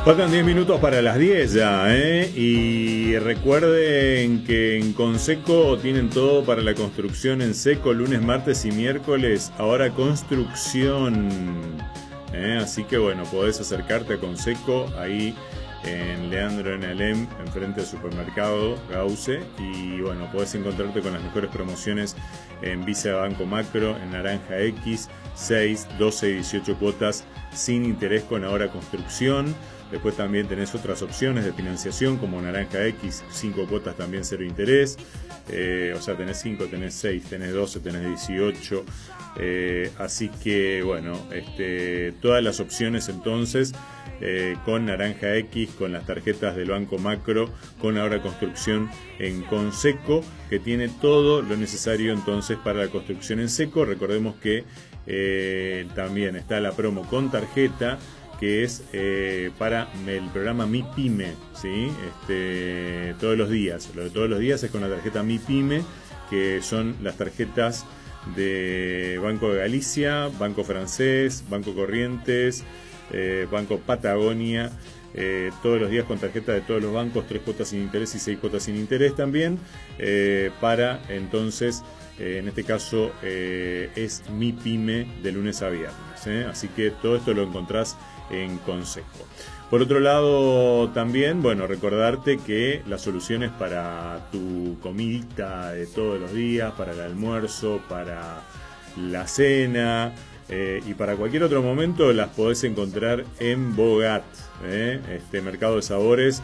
Faltan 10 minutos para las 10 ya, ¿eh? Y recuerden que en Conseco tienen todo para la construcción en seco, lunes, martes y miércoles. Ahora construcción, ¿eh? Así que bueno, podés acercarte a Conseco ahí en Leandro en Alem, enfrente del supermercado Gause. Y bueno, podés encontrarte con las mejores promociones en Visa Banco Macro, en Naranja X, 6, 12 y 18 cuotas sin interés con Ahora Construcción. Después también tenés otras opciones de financiación como Naranja X, 5 cuotas también cero interés. O sea, tenés 5, tenés 6, tenés 12, tenés 18. Así que bueno, todas las opciones entonces con Naranja X, con las tarjetas del Banco Macro, con Ahora Construcción en Conseco, que tiene todo lo necesario entonces para la construcción en seco. Recordemos que también está la promo con tarjeta, que es para el programa Mi Pyme, ¿sí? Todos los días. Lo de todos los días es con la tarjeta Mi Pyme, que son las tarjetas de Banco de Galicia, Banco Francés, Banco Corrientes, Banco Patagonia. Todos los días con tarjeta de todos los bancos, 3 cuotas sin interés y 6 cuotas sin interés también, para entonces, en este caso es Mi Pyme de lunes a viernes, así que todo esto lo encontrás en Conseco. Por otro lado también, bueno, recordarte que las soluciones para tu comidita de todos los días, para el almuerzo, para la cena, y para cualquier otro momento las podés encontrar en Bogat, Mercado de Sabores,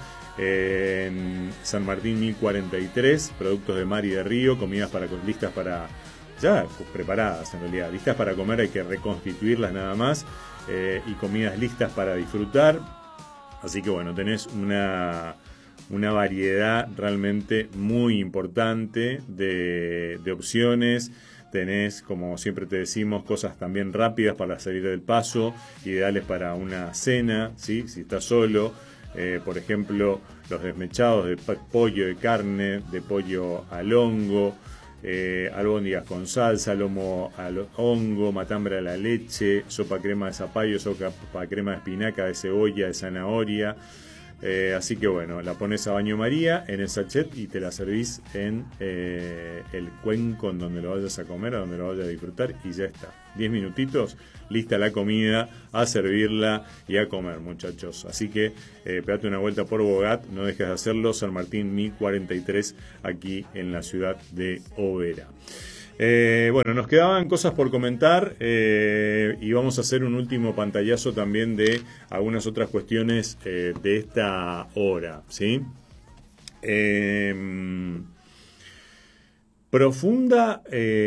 en San Martín 1043, productos de mar y de río, comidas listas para, ya preparadas en realidad, listas para comer, hay que reconstituirlas nada más, y comidas listas para disfrutar. Así que bueno, tenés una variedad realmente muy importante de opciones. Tenés, como siempre te decimos, cosas también rápidas para salir del paso, ideales para una cena, ¿sí? Si estás solo. Por ejemplo, los desmechados de pollo de carne, de pollo al hongo, albóndigas con salsa, lomo al hongo, matambre a la leche, sopa crema de zapallo, sopa crema de espinaca, de cebolla, de zanahoria. Así que bueno, la pones a baño María en el sachet y te la servís en el cuenco en donde lo vayas a comer, a donde lo vayas a disfrutar, y ya está. 10 minutitos, lista la comida, a servirla y a comer, muchachos. Así que pegate una vuelta por Bogat, no dejes de hacerlo. San Martín 1043, aquí en la ciudad de Oberá. Bueno, nos quedaban cosas por comentar, y vamos a hacer un último pantallazo también de algunas otras cuestiones de esta hora, ¿sí? Profunda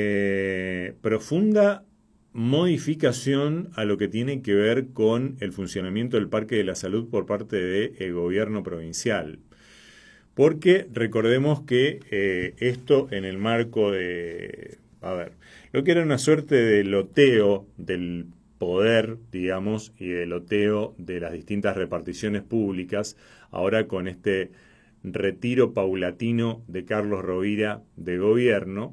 modificación a lo que tiene que ver con el funcionamiento del Parque de la Salud por parte del gobierno provincial. Porque recordemos que esto en el marco de, lo que era una suerte de loteo del poder, digamos, y de loteo de las distintas reparticiones públicas, ahora con este retiro paulatino de Carlos Rovira de gobierno,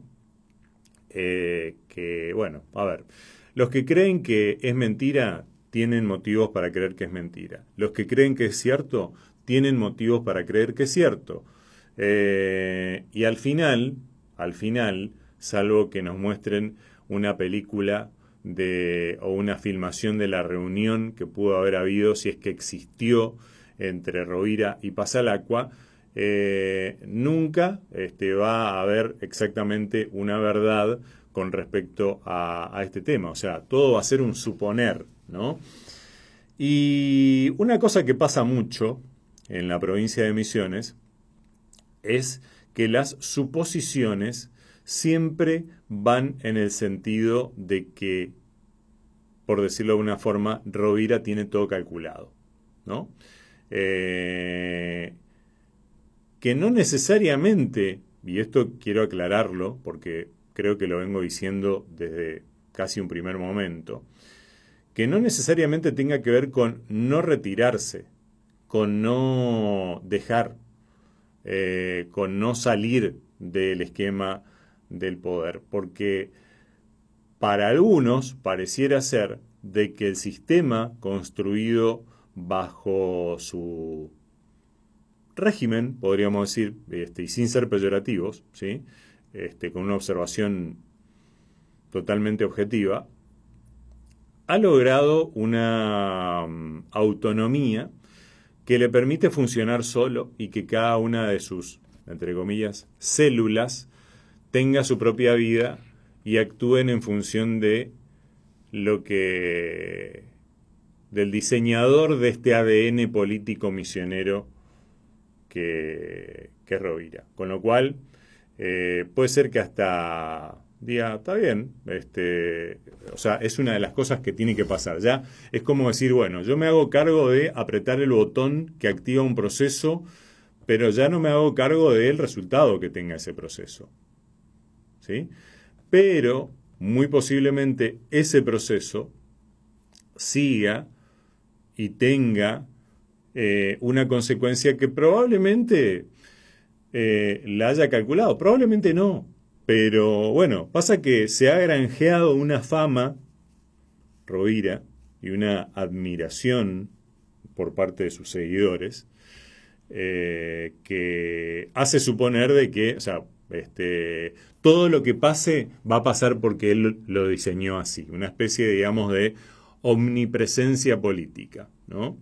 que, bueno, los que creen que es mentira tienen motivos para creer que es mentira. Los que creen que es cierto tienen motivos para creer que es cierto. Y al final, salvo que nos muestren una película o una filmación de la reunión que pudo haber habido, si es que existió, entre Rovira y Pasalacqua, nunca va a haber exactamente una verdad con respecto a este tema. O sea, todo va a ser un suponer, ¿no? Y una cosa que pasa mucho en la provincia de Misiones es que las suposiciones siempre van en el sentido de que, por decirlo de alguna forma, Rovira tiene todo calculado, ¿no? Que no necesariamente, y esto quiero aclararlo porque creo que lo vengo diciendo desde casi un primer momento, que no necesariamente tenga que ver con no retirarse, con no dejar, con no salir del esquema del poder, porque para algunos pareciera ser de que el sistema construido bajo su régimen, podríamos decir, y sin ser peyorativos, ¿sí? Con una observación totalmente objetiva, ha logrado una autonomía que le permite funcionar solo y que cada una de sus, entre comillas, células tenga su propia vida y actúen en función de lo que del diseñador de este ADN político misionero que es Rovira. Con lo cual, puede ser que hasta diga, está bien, o sea, es una de las cosas que tiene que pasar. Ya es como decir, bueno, yo me hago cargo de apretar el botón que activa un proceso, pero ya no me hago cargo del resultado que tenga ese proceso. ¿Sí? Pero, muy posiblemente, ese proceso siga y tenga una consecuencia que probablemente la haya calculado, probablemente no, pero bueno, pasa que se ha granjeado una fama, Rovira, y una admiración por parte de sus seguidores, que hace suponer de que, o sea, todo lo que pase va a pasar porque él lo diseñó así, una especie, digamos, de omnipresencia política, ¿no?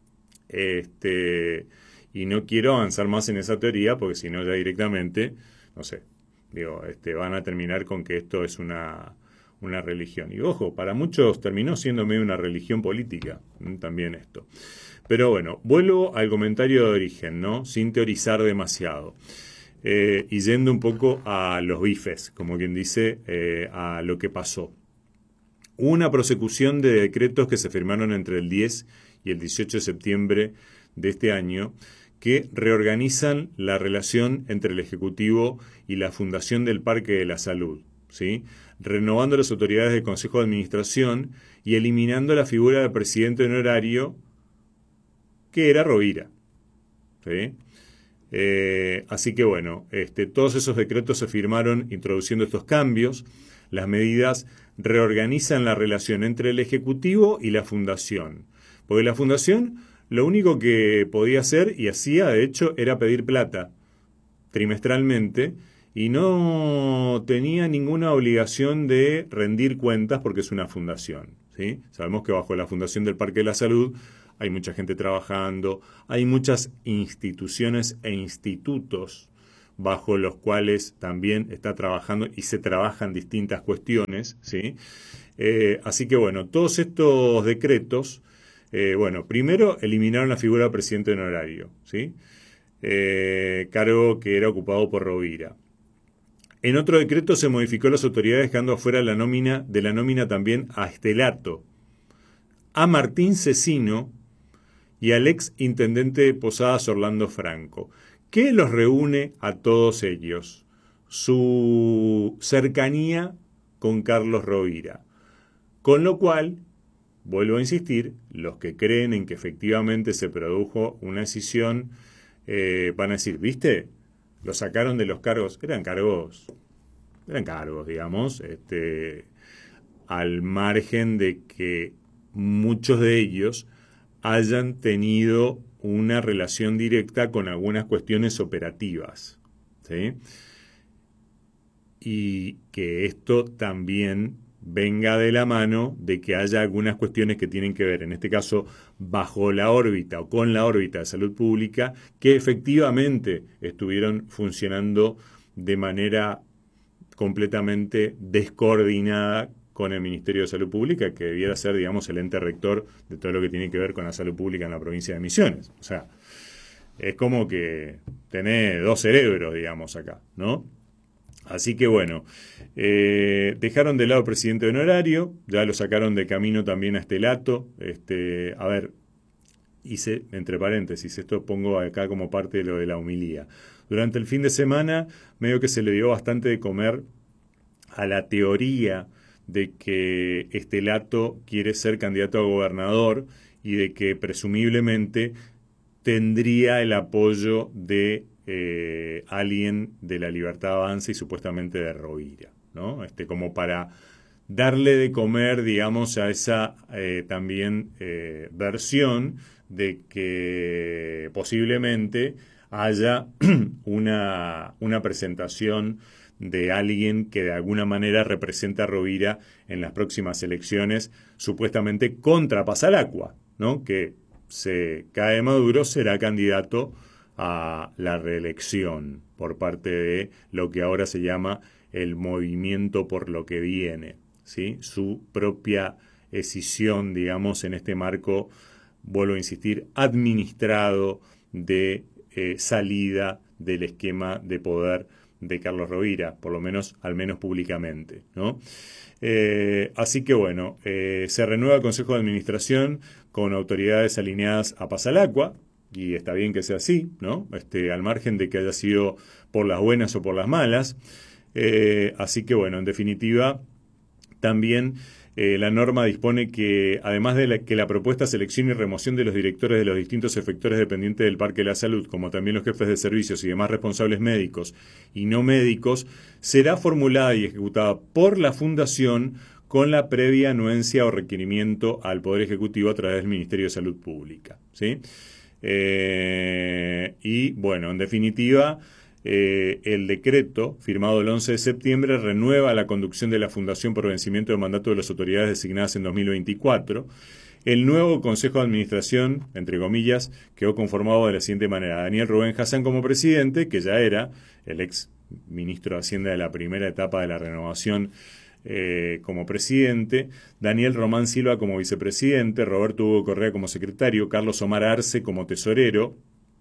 Y no quiero avanzar más en esa teoría porque si no ya directamente, no sé, digo, van a terminar con que esto es una religión. Y ojo, para muchos terminó siendo medio una religión política, también esto. Pero bueno, vuelvo al comentario de origen, ¿no? Sin teorizar demasiado. Y yendo un poco a los bifes, como quien dice, a lo que pasó. Hubo una prosecución de decretos que se firmaron entre el 10 y el 18 de septiembre de este año que reorganizan la relación entre el Ejecutivo y la Fundación del Parque de la Salud, ¿sí? Renovando las autoridades del Consejo de Administración y eliminando la figura del presidente honorario que era Rovira, ¿sí? Así que bueno, todos esos decretos se firmaron introduciendo estos cambios. Las medidas reorganizan la relación entre el Ejecutivo y la Fundación. Porque la Fundación lo único que podía hacer, y hacía de hecho, era pedir plata trimestralmente y no tenía ninguna obligación de rendir cuentas porque es una fundación, ¿sí? Sabemos que bajo la Fundación del Parque de la Salud hay mucha gente trabajando, hay muchas instituciones e institutos bajo los cuales también está trabajando y se trabajan distintas cuestiones, ¿sí? Así que bueno, todos estos decretos, bueno, primero eliminaron la figura del presidente honorario, ¿sí? Cargo que era ocupado por Rovira. En otro decreto se modificó las autoridades dejando afuera de la nómina también a Estelato, a Martín Cecino y al ex intendente de Posadas Orlando Franco. ¿Qué los reúne a todos ellos? Su cercanía con Carlos Rovira. Con lo cual, vuelvo a insistir, los que creen en que efectivamente se produjo una escisión van a decir, ¿viste? Lo sacaron de los cargos. Eran cargos, digamos, al margen de que muchos de ellos hayan tenido una relación directa con algunas cuestiones operativas, ¿sí? Y que esto también venga de la mano de que haya algunas cuestiones que tienen que ver, en este caso, bajo la órbita o con la órbita de salud pública, que efectivamente estuvieron funcionando de manera completamente descoordinada con el Ministerio de Salud Pública, que debiera ser, digamos, el ente rector de todo lo que tiene que ver con la salud pública en la provincia de Misiones. O sea, es como que tenés dos cerebros, digamos, acá, ¿no? Así que bueno, dejaron de lado al presidente honorario, ya lo sacaron de camino también a Estelato. A ver, hice, entre paréntesis, esto pongo acá como parte de lo de la homilía. Durante el fin de semana, medio que se le dio bastante de comer a la teoría de que Estelato quiere ser candidato a gobernador y de que presumiblemente tendría el apoyo de alguien de la Libertad Avanza y supuestamente de Rovira, ¿no? Como para darle de comer, digamos, a esa también versión de que posiblemente haya una presentación de alguien que de alguna manera representa a Rovira en las próximas elecciones, supuestamente contra Pasalacqua, ¿no? Que se cae Maduro, será candidato a la reelección por parte de lo que ahora se llama el Movimiento por lo que Viene, ¿sí? Su propia escisión, digamos, en este marco, vuelvo a insistir, administrado de salida del esquema de poder de Carlos Rovira, por lo menos, al menos públicamente, ¿no? Así que bueno, se renueva el Consejo de Administración con autoridades alineadas a Pasalacqua, y está bien que sea así, ¿no? Al margen de que haya sido por las buenas o por las malas. Así que bueno, en definitiva, también la norma dispone que, además de que la propuesta selección y remoción de los directores de los distintos efectores dependientes del Parque de la Salud, como también los jefes de servicios y demás responsables médicos y no médicos, será formulada y ejecutada por la Fundación con la previa anuencia o requerimiento al Poder Ejecutivo a través del Ministerio de Salud Pública, ¿sí? Y bueno, en definitiva, el decreto firmado el 11 de septiembre renueva la conducción de la Fundación por vencimiento de mandato de las autoridades designadas en 2024. El nuevo Consejo de Administración, entre comillas, quedó conformado de la siguiente manera: Daniel Rubén Hassan como presidente, que ya era el ex ministro de Hacienda de la primera etapa de la renovación, como presidente, Daniel Román Silva como vicepresidente, Roberto Hugo Correa como secretario, Carlos Omar Arce como tesorero,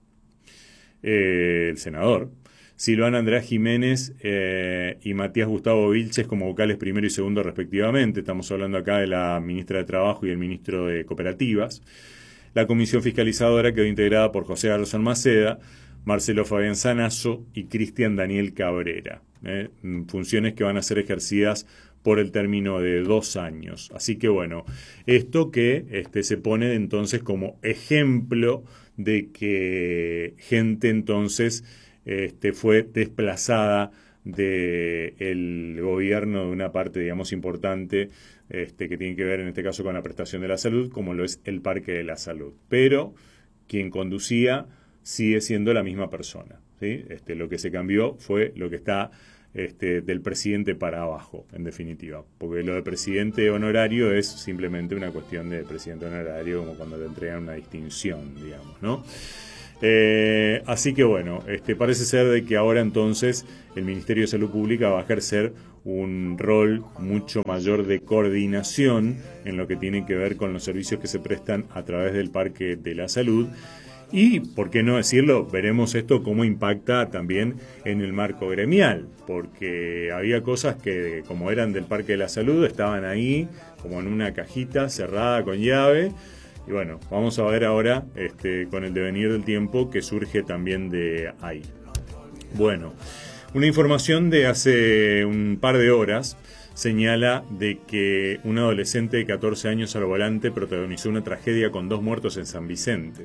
el senador, Silvana Andrea Jiménez y Matías Gustavo Vilches como vocales primero y segundo respectivamente. Estamos hablando acá de la ministra de Trabajo y el ministro de Cooperativas. La comisión fiscalizadora quedó integrada por José Garzón Maceda, Marcelo Fabián Sanazo y Cristian Daniel Cabrera. Funciones que van a ser ejercidas por el término de 2 años. Así que bueno, esto que se pone entonces como ejemplo de que gente entonces fue desplazada del gobierno de una parte, digamos, importante que tiene que ver en este caso con la prestación de la salud, como lo es el Parque de la Salud. Pero quien conducía sigue siendo la misma persona, ¿sí? Lo que se cambió fue lo que está del presidente para abajo, en definitiva, porque lo de presidente honorario es simplemente una cuestión de presidente honorario, como cuando le entregan una distinción, digamos, ¿no? Así que bueno, parece ser de que ahora entonces el Ministerio de Salud Pública va a ejercer un rol mucho mayor de coordinación en lo que tiene que ver con los servicios que se prestan a través del Parque de la Salud. Y, por qué no decirlo, veremos esto cómo impacta también en el marco gremial, porque había cosas que, como eran del Parque de la Salud, estaban ahí como en una cajita cerrada con llave. Y bueno, vamos a ver ahora con el devenir del tiempo que surge también de ahí. Bueno, una información de hace un par de horas señala de que un adolescente de 14 años al volante protagonizó una tragedia con 2 muertos en San Vicente.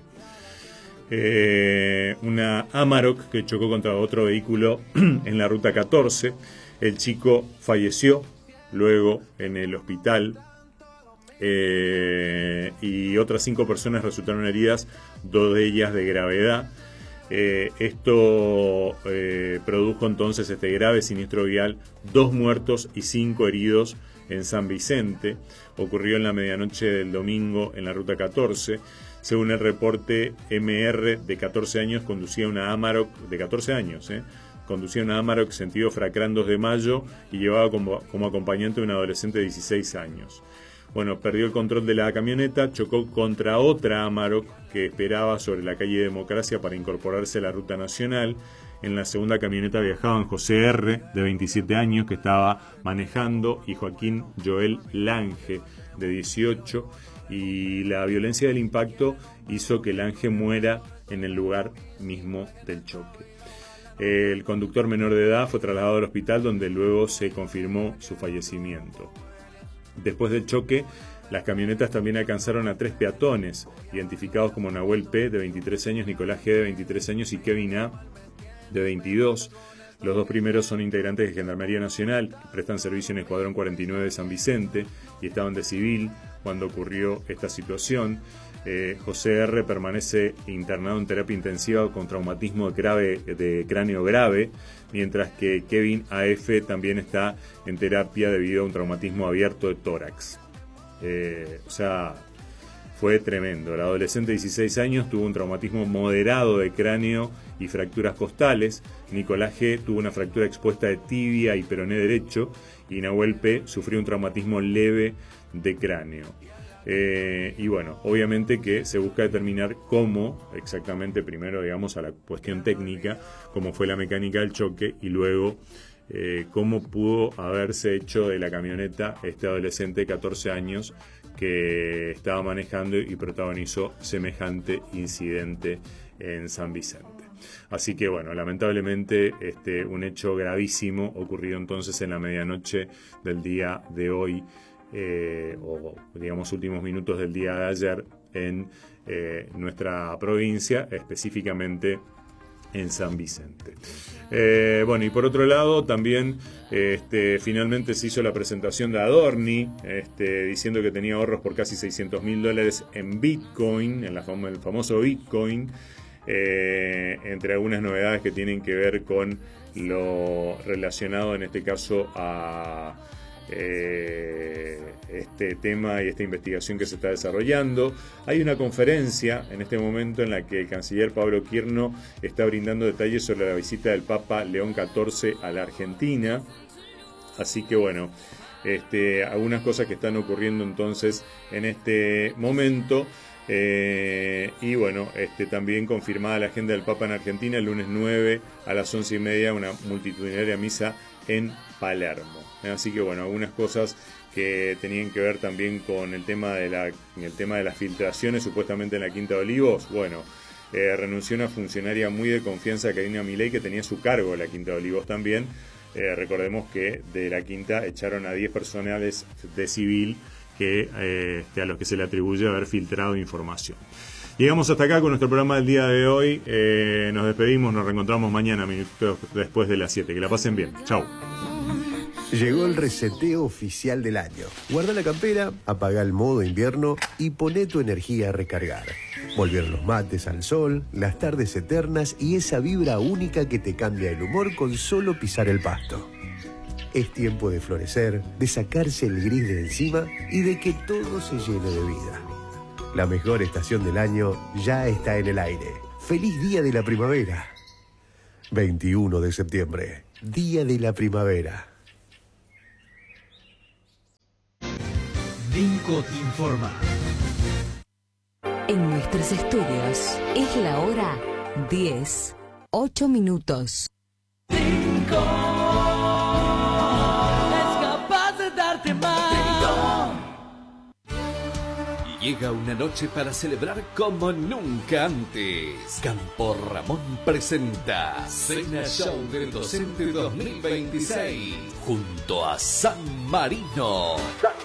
Una Amarok que chocó contra otro vehículo en la ruta 14. El chico falleció luego en el hospital, y otras 5 personas resultaron heridas, 2 de ellas de gravedad. Esto produjo entonces este grave siniestro vial, 2 muertos y 5 heridos en San Vicente. Ocurrió en la medianoche del domingo en la ruta 14. Según el reporte, MR, de 14 años, conducía una Amarok, de 14 años, conducía una Amarok sentido Fracrán 2 de Mayo y llevaba como acompañante a un adolescente de 16 años. Bueno, perdió el control de la camioneta, chocó contra otra Amarok que esperaba sobre la calle Democracia para incorporarse a la ruta nacional. En la segunda camioneta viajaban José R., de 27 años, que estaba manejando, y Joaquín Joel Lange, de 18, y la violencia del impacto hizo que Lange muera en el lugar mismo del choque. El conductor menor de edad fue trasladado al hospital, donde luego se confirmó su fallecimiento. Después del choque, las camionetas también alcanzaron a 3 peatones, identificados como Nahuel P., de 23 años, Nicolás G., de 23 años, y Kevin A., de 22. Los dos primeros son integrantes de Gendarmería Nacional, que prestan servicio en Escuadrón 49 de San Vicente y estaban de civil cuando ocurrió esta situación. José R. permanece internado en terapia intensiva con traumatismo de cráneo grave, mientras que Kevin A.F. también está en terapia debido a un traumatismo abierto de tórax. O sea, fue tremendo. El adolescente de 16 años tuvo un traumatismo moderado de cráneo y fracturas costales. Nicolás G. tuvo una fractura expuesta de tibia y peroné derecho. Y Nahuel P. sufrió un traumatismo leve de cráneo. Y bueno, obviamente que se busca determinar cómo exactamente, primero digamos a la cuestión técnica, cómo fue la mecánica del choque y luego cómo pudo haberse hecho de la camioneta este adolescente de 14 años que estaba manejando y protagonizó semejante incidente en San Vicente. Así que bueno, lamentablemente un hecho gravísimo ocurrido entonces en la medianoche del día de hoy, o digamos últimos minutos del día de ayer en nuestra provincia, específicamente en San Vicente. Bueno, y por otro lado también finalmente se hizo la presentación de Adorni, diciendo que tenía ahorros por casi $600.000 en Bitcoin, en el famoso Bitcoin, entre algunas novedades que tienen que ver con lo relacionado en este caso a este tema y esta investigación que se está desarrollando. Hay una conferencia en este momento en la que el canciller Pablo Quirno está brindando detalles sobre la visita del Papa León XIV a la Argentina. Así que bueno, algunas cosas que están ocurriendo entonces en este momento. Y bueno, también confirmada la agenda del Papa en Argentina, el lunes 9 a las 11:30, una multitudinaria misa en Palermo. Así que bueno, algunas cosas que tenían que ver también con el tema de las filtraciones supuestamente en la Quinta de Olivos. Bueno, renunció una funcionaria muy de confianza de Karina Milei, que tenía a su cargo la Quinta de Olivos también. Recordemos que de la Quinta echaron a 10 personales de civil a los que se le atribuye haber filtrado información. Llegamos hasta acá con nuestro programa del día de hoy. Nos despedimos, nos reencontramos mañana, minutos después de las 7. Que la pasen bien. Chau. Llegó el reseteo oficial del año. Guarda la campera, apaga el modo invierno y poné tu energía a recargar. Volvieron los mates al sol, las tardes eternas y esa vibra única que te cambia el humor con solo pisar el pasto. Es tiempo de florecer, de sacarse el gris de encima y de que todo se llene de vida. La mejor estación del año ya está en el aire. ¡Feliz Día de la Primavera! 21 de septiembre, Día de la Primavera. Vinco te informa. En nuestros estudios es la hora 10:08. Vinco es capaz de darte más. Llega una noche para celebrar como nunca antes. Campo Ramón presenta Cena Show del Docente 2026 junto a San Marino.